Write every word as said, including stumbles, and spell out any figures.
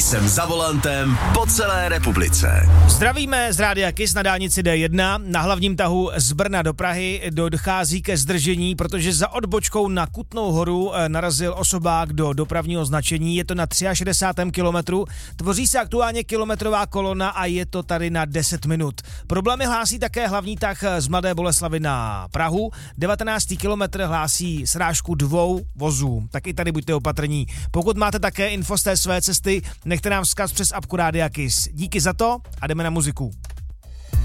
Jsem za volantem po celé republice. Zdravíme z Rádia Kiss na dálnici D jedna. Na hlavním tahu z Brna do Prahy dochází ke zdržení, protože za odbočkou na Kutnou Horu narazil osobák do dopravního značení. Je to na šedesátém třetím kilometru. Tvoří se aktuálně kilometrová kolona a je to tady na deset minut. Problémy hlásí také hlavní tah z Mladé Boleslavi na Prahu. devatenáctý kilometr hlásí srážku dvou vozů. Tak i tady buďte opatrní. Pokud máte také info z té své cesty, nechte nám vzkaz přes apku Rádia Kiss. Díky za to a jdeme na muziku.